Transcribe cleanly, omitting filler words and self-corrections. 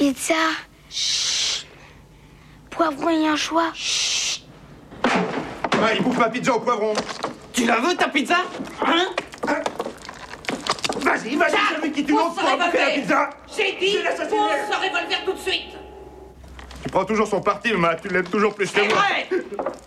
Pizza. Chut. Poivron et anchois. Chut. Ah, il bouffe ma pizza au poivron. Tu la veux, ta pizza? Hein? Vas-y, celui qui tu lances pour bouffer la pizza. J'ai dit, pose ce revolver tout de suite. Tu prends toujours son parti, mais tu l'aimes toujours plus que moi. C'est vrai.